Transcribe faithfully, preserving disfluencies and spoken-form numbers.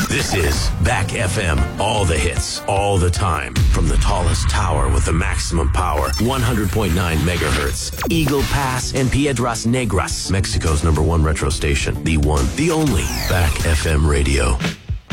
This is Back F M. All the hits, all the time. From the tallest tower with the maximum power. one hundred point nine megahertz. Eagle Pass and Piedras Negras. Mexico's number one retro station. The one, the only. Back F M radio.